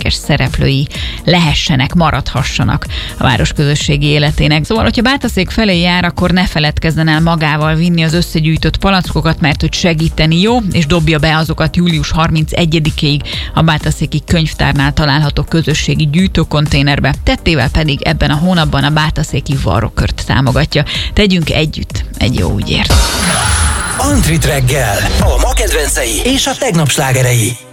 lényeges szereplői lehessenek, maradhassanak a város közösségi életének. Szóval, hogyha Bátaszék felé jár, akkor ne feledkezzen el magával vinni az összegyűjtött palackokat, mert hogy segíteni jó, és dobja be azokat július 31-ig a Bátaszéki könyvtárnál található közösségi gyűjtőkonténerbe. Tettével pedig ebben a hónapban a Bátaszéki varrókört támogatja. Tegyünk együtt egy jó ügyért. Antrit reggel, a ma kedvencei és a tegnap slágerei.